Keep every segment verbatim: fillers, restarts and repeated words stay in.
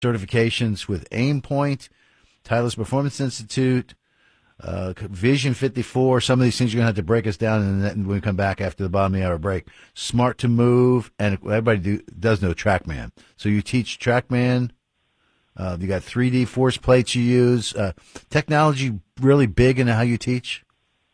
certifications with Aimpoint, Titleist Performance Institute, uh, Vision fifty-four. Some of these things you're going to have to break us down, and then when we come back after the bottom of the hour break. Smart to Move, and everybody do, does know TrackMan. So you teach TrackMan. Uh, you got three D force plates you use. Uh, technology really big in how you teach?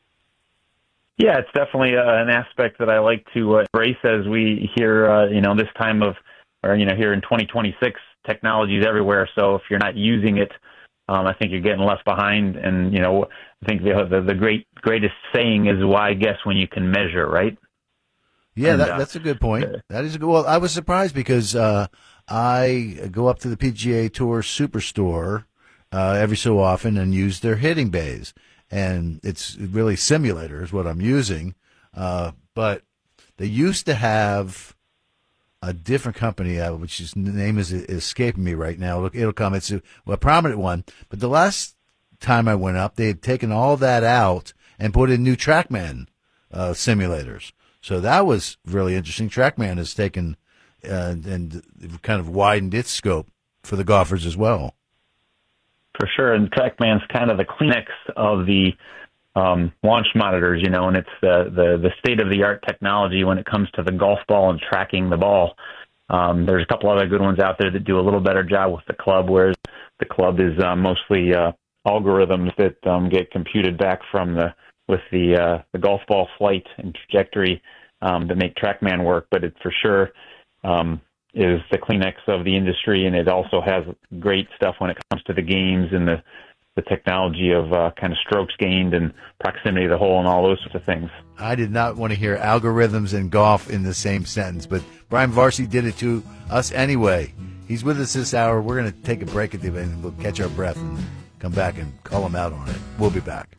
Yeah, it's definitely uh, an aspect that I like to uh, embrace as we hear, uh, you know, this time of, or, you know, here in twenty twenty-six, technology is everywhere. So if you're not using it, um, I think you're getting left behind. And, you know, I think the the, the great greatest saying is why guess when you can measure, right? Yeah, and, that, uh, that's a good point. That is a good. Well, I was surprised because uh, I go up to the P G A Tour Superstore uh, every so often and use their hitting bays. And it's really simulator is what I'm using. Uh, but they used to have a different company, uh, which is, the name is, is escaping me right now. Look, it'll come. It's a, a prominent one. But the last time I went up, they had taken all that out and put in new TrackMan uh, simulators. So that was really interesting. TrackMan has taken uh, and kind of widened its scope for the golfers as well. For sure, and TrackMan's kind of the Kleenex of the um, launch monitors, you know, and it's the, the, the state-of-the-art technology when it comes to the golf ball and tracking the ball. Um, there's a couple other good ones out there that do a little better job with the club, whereas the club is uh, mostly uh, algorithms that um, get computed back from the with the uh, the golf ball flight and trajectory um, to make TrackMan work. But it for sure um, is the Kleenex of the industry, and it also has great stuff when it comes to the games and the, the technology of uh, kind of strokes gained and proximity to the hole and all those sorts of things. I did not want to hear algorithms and golf in the same sentence, but Brian Varsity did it to us anyway. He's with us this hour. We're going to take a break at the end, and we'll catch our breath and come back and call him out on it. We'll be back.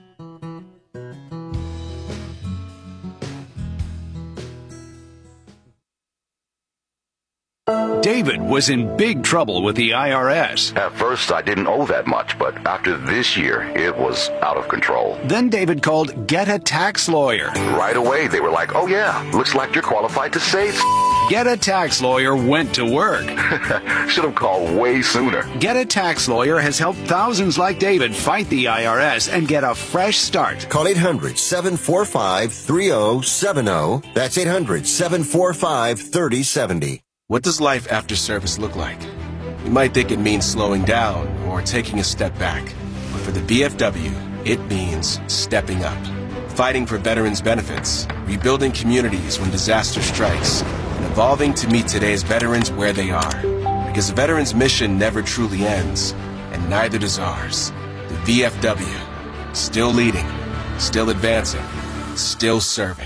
David was in big trouble with the I R S. At first, I didn't owe that much, but after this year, it was out of control. Then David called Get a Tax Lawyer. Right away, they were like, oh yeah, looks like you're qualified to save. Get a Tax Lawyer went to work. Should have called way sooner. Get a Tax Lawyer has helped thousands like David fight the I R S and get a fresh start. Call eight hundred, seven four five, three oh seven oh. That's eight hundred, seven four five, three oh seven oh. What does life after service look like? You might think it means slowing down or taking a step back. But for the V F W, it means stepping up. Fighting for veterans' benefits, rebuilding communities when disaster strikes, and evolving to meet today's veterans where they are. Because the veterans' mission never truly ends, and neither does ours. The V F W, still leading, still advancing, still serving.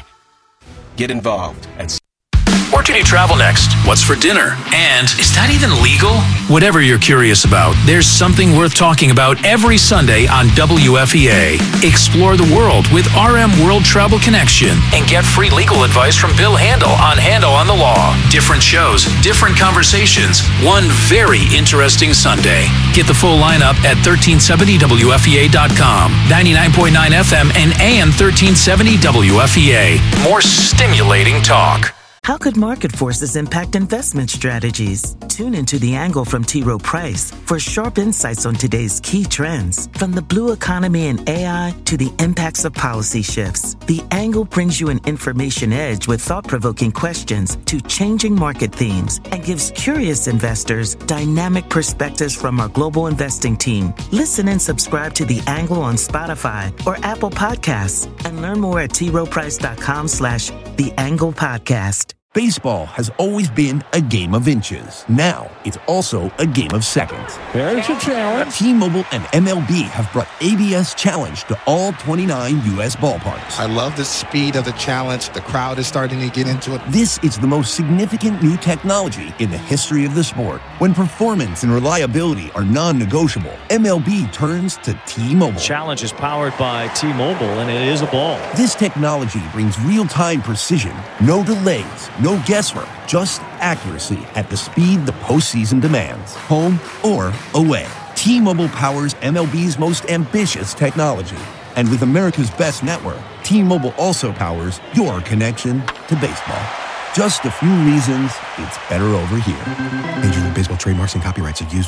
Get involved at Where can you travel next? What's for dinner? And is that even legal? Whatever you're curious about, there's something worth talking about every Sunday on W F E A. Explore the world with R M World Travel Connection and get free legal advice from Bill Handel on Handel on the Law. Different shows, different conversations, one very interesting Sunday. Get the full lineup at thirteen seventy W F E A dot com, ninety-nine point nine F M and A M thirteen seventy W F E A. More stimulating talk. How could market forces impact investment strategies? Tune into The Angle from T. Rowe Price for sharp insights on today's key trends. From the blue economy and A I to the impacts of policy shifts, The Angle brings you an information edge with thought-provoking questions to changing market themes and gives curious investors dynamic perspectives from our global investing team. Listen and subscribe to The Angle on Spotify or Apple Podcasts and learn more at T Rowe Price dot com slash The Angle Podcast. Baseball has always been a game of inches. Now, it's also a game of seconds. There's a challenge. T-Mobile and M L B have brought A B S Challenge to all twenty-nine U S ballparks. I love the speed of the challenge. The crowd is starting to get into it. This is the most significant new technology in the history of the sport. When performance and reliability are non-negotiable, M L B turns to T-Mobile. Challenge is powered by T-Mobile, and it is a ball. This technology brings real-time precision, no delays, no guesswork, just accuracy at the speed the postseason demands, home or away. T-Mobile powers M L B's most ambitious technology. And with America's best network, T-Mobile also powers your connection to baseball. Just a few reasons it's better over here. Major League Baseball trademarks and copyrights are used